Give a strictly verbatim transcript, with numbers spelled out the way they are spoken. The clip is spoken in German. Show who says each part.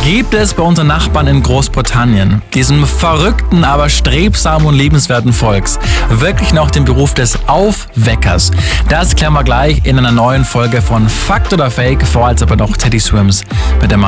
Speaker 1: Gibt es bei unseren Nachbarn in Großbritannien, diesem verrückten, aber strebsamen und liebenswerten Volks, wirklich noch den Beruf des Aufweckers? Das klären wir gleich in einer neuen Folge von Fakt oder Fake, vorher als aber noch Teddy Swims mit der